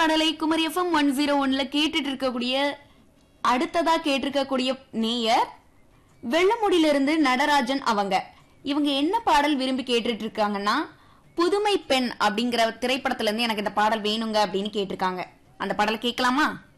பாடலை குமரி FM 101ல கேட்டுட்டு இருக்கக்கூடிய அடுத்ததா கேட்டிருக்கக்கூடிய நேயர் வெள்ளமுடியிலிருந்து நடராஜன். இவங்க என்ன பாடல் விரும்பி கேட்டுட்டு இருக்காங்கன்னா, புதுமை பெண் அப்படிங்கிற திரைப்படத்துல இருந்து எனக்கு இந்த பாடல் வேணுங்க அப்படின்னு கேட்டிருக்காங்க. அந்த பாடல் கேட்கலாமா?